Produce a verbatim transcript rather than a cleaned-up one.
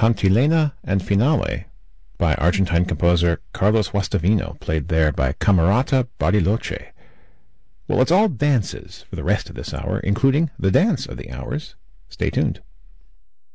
Cantilena and Finale by Argentine composer Carlos Guastavino, played there by Camerata Bariloche. Well, it's all dances for the rest of this hour, including the dance of the hours. Stay tuned.